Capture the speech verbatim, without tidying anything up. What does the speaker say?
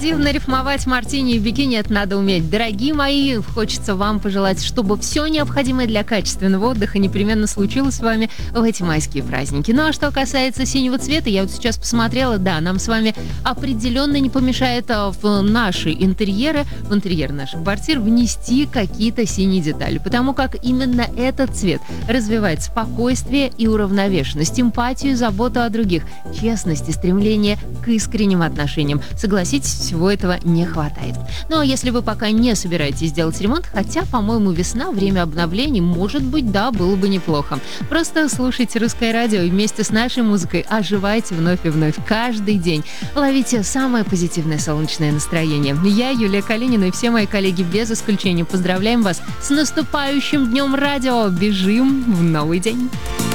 Позитивно рифмовать мартини и бикини — это надо уметь. Дорогие мои, хочется вам пожелать, чтобы все необходимое для качественного отдыха непременно случилось с вами в эти майские праздники. Ну а что касается синего цвета, я вот сейчас посмотрела, да, нам с вами определенно не помешает в наши интерьеры, в интерьер наших квартир внести какие-то синие детали, потому как именно этот цвет развивает спокойствие и уравновешенность, эмпатию, заботу о других, честность и стремление к искренним отношениям. Согласитесь, всего этого не хватает. Ну а если вы пока не собираетесь делать ремонт, хотя, по-моему, весна, время обновлений, может быть, да, было бы неплохо. Просто слушайте Русское радио и вместе с нашей музыкой оживайте вновь и вновь каждый день. Ловите самое позитивное солнечное настроение. Я, Юлия Калинина, и все мои коллеги без исключения поздравляем вас с наступающим Днем Радио. Бежим в новый день!